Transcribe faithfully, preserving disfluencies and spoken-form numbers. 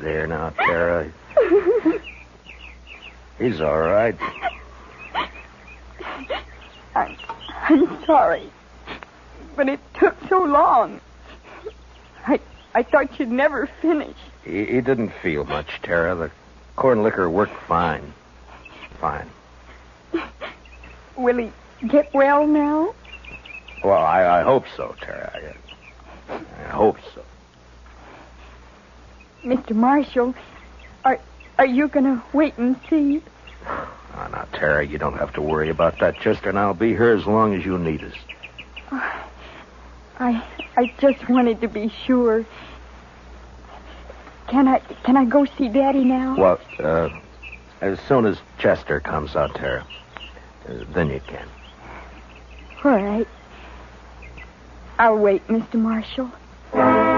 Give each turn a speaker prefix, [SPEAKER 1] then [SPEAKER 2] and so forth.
[SPEAKER 1] there now, Tara. He's all right.
[SPEAKER 2] I'm, I'm sorry, but it took so long. I I thought you'd never finish.
[SPEAKER 1] He, he didn't feel much, Tara. The corn liquor worked fine. Fine.
[SPEAKER 2] Will he get well now?
[SPEAKER 1] Well, I, I hope so, Tara. I, I hope so.
[SPEAKER 2] Mister Marshall, are are you going to wait and see?
[SPEAKER 1] Oh, now, Tara, you don't have to worry about that. Chester and I'll be here as long as you need us.
[SPEAKER 2] Uh, I I just wanted to be sure. Can I can I go see Daddy now?
[SPEAKER 1] Well, uh, as soon as Chester comes out, Tara, uh, then you can.
[SPEAKER 2] All right. I'll wait, Mister Marshall.